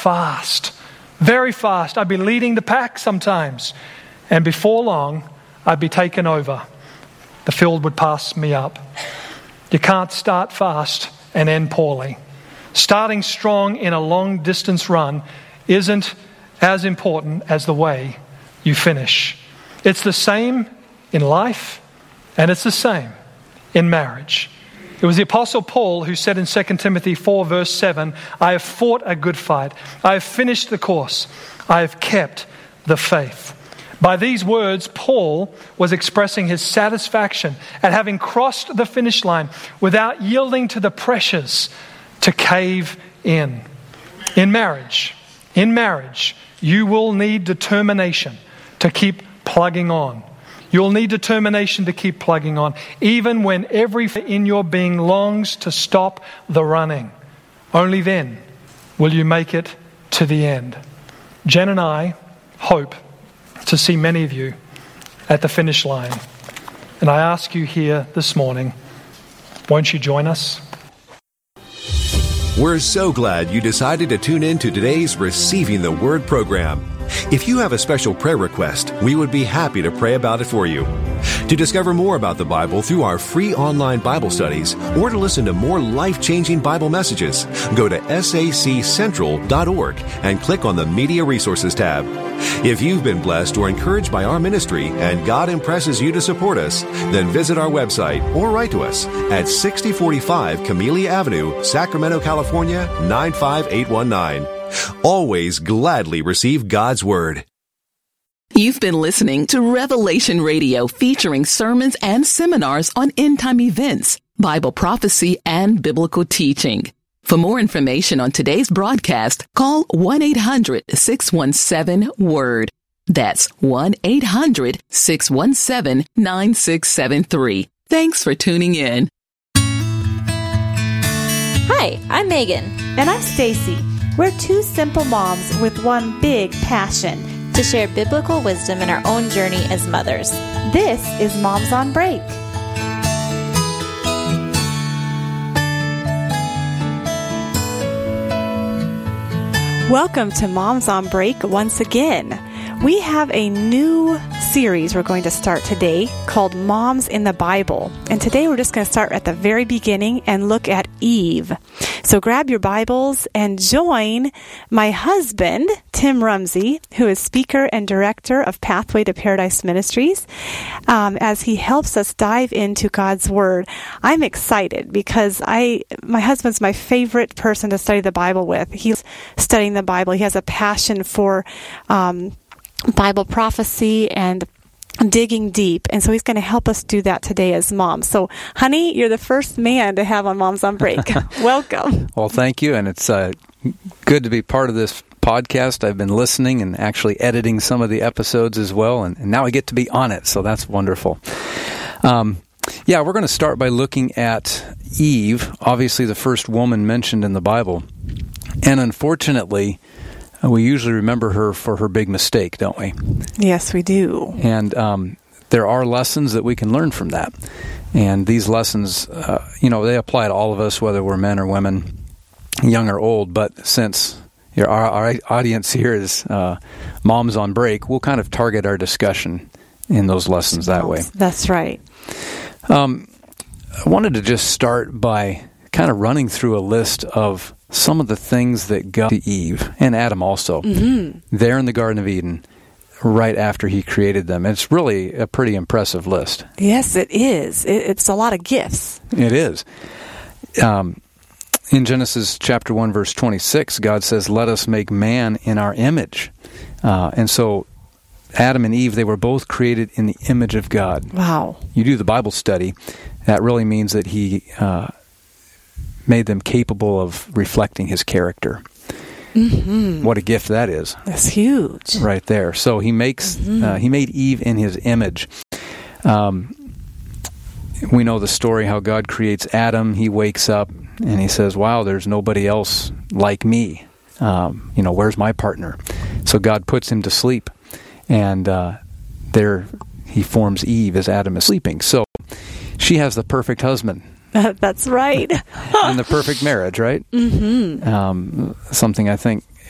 fast, very fast. I'd be leading the pack sometimes. And before long, I'd be taken over. The field would pass me up. You can't start fast and end poorly. Starting strong in a long distance run isn't as important as the way you finish. It's the same in life, and it's the same in marriage. It was the Apostle Paul who said in 2 Timothy 4 verse 7, I have fought a good fight. I have finished the course. I have kept the faith. By these words, Paul was expressing his satisfaction at having crossed the finish line without yielding to the pressures to cave in. In marriage, you will need determination to keep plugging on. You'll need determination to keep plugging on, even when every in your being longs to stop the running. Only then will you make it to the end. Jen and I hope to see many of you at the finish line. And I ask you here this morning, won't you join us? We're so glad you decided to tune in to today's Receiving the Word program. If you have a special prayer request, we would be happy to pray about it for you. To discover more about the Bible through our free online Bible studies or to listen to more life-changing Bible messages, go to saccentral.org and click on the Media Resources tab. If you've been blessed or encouraged by our ministry and God impresses you to support us, then visit our website or write to us at 6045 Camellia Avenue, Sacramento, California, 95819. Always gladly receive God's Word. You've been listening to Revelation Radio, featuring sermons and seminars on end-time events, Bible prophecy, and biblical teaching. For more information on today's broadcast, call 1-800-617-WORD. That's 1-800-617-9673. Thanks for tuning in. Hi, I'm Megan. And I'm Stacy. We're two simple moms with one big passion: to share biblical wisdom in our own journey as mothers. This is Moms on Break. Welcome to Moms on Break once again. We have a new series we're going to start today called Moms in the Bible. And today we're just going to start at the very beginning and look at Eve. So grab your Bibles and join my husband, Tim Rumsey, who is speaker and director of Pathway to Paradise Ministries, as he helps us dive into God's Word. I'm excited because my husband's my favorite person to study the Bible with. He's studying the Bible. He has a passion for Bible prophecy and digging deep. And so he's going to help us do that today as moms. So, honey, you're the first man to have on Moms on Break. Welcome. Well, thank you. And it's good to be part of this podcast. I've been listening and actually editing some of the episodes as well. And now I get to be on it. So that's wonderful. We're going to start by looking at Eve, obviously the first woman mentioned in the Bible. And unfortunately, we usually remember her for her big mistake, don't we? Yes, we do. And there are lessons that we can learn from that. And these lessons, they apply to all of us, whether we're men or women, young or old. But since our audience here is Moms on Break, we'll kind of target our discussion in those lessons that way. That's right. I wanted to just start by kind of running through a list of some of the things that God to Eve, and Adam also, there in the Garden of Eden, right after he created them. It's really a pretty impressive list. Yes, it is. It's a lot of gifts. It is. In Genesis chapter 1, verse 26, God says, "Let us make man in our image." And so Adam and Eve, they were both created in the image of God. Wow. You do the Bible study, that really means that he made them capable of reflecting his character. Mm-hmm. What a gift that is. That's huge. Right there. So he makes he made Eve in his image. We know the story how God creates Adam. He wakes up and he says, wow, there's nobody else like me. Where's my partner? So God puts him to sleep. And there he forms Eve as Adam is sleeping. So she has the perfect husband. That's right. And the perfect marriage, right? Mm-hmm. Something I think